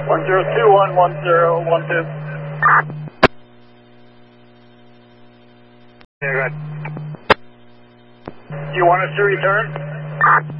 10211012. Yeah, go ahead. You want us to return?